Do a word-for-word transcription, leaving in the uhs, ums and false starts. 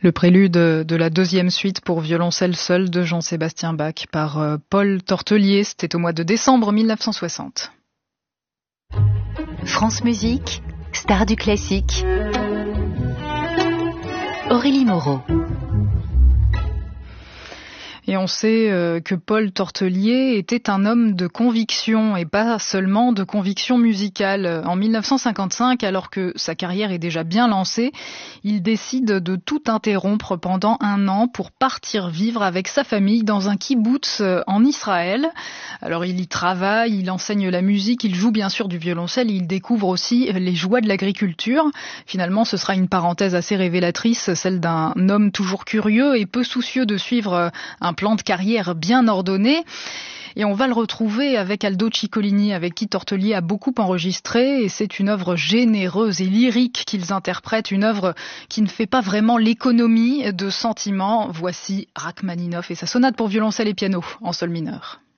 Le prélude de la deuxième suite pour violoncelle seul de Jean-Sébastien Bach par Paul Tortelier. C'était au mois de décembre mille neuf cent soixante. France Musique, star du classique. Aurélie Moreau. Et on sait que Paul Tortelier était un homme de conviction et pas seulement de conviction musicale. En mille neuf cent cinquante-cinq, alors que sa carrière est déjà bien lancée, il décide de tout interrompre pendant un an pour partir vivre avec sa famille dans un kibboutz en Israël. Alors il y travaille, il enseigne la musique, il joue bien sûr du violoncelle, il découvre aussi les joies de l'agriculture. Finalement, ce sera une parenthèse assez révélatrice, celle d'un homme toujours curieux et peu soucieux de suivre un plan de carrière bien ordonné. Et on va le retrouver avec Aldo Ciccolini, avec qui Tortelier a beaucoup enregistré. Et c'est une œuvre généreuse et lyrique qu'ils interprètent, une œuvre qui ne fait pas vraiment l'économie de sentiments. Voici Rachmaninoff et sa sonate pour violoncelle et piano en sol mineur.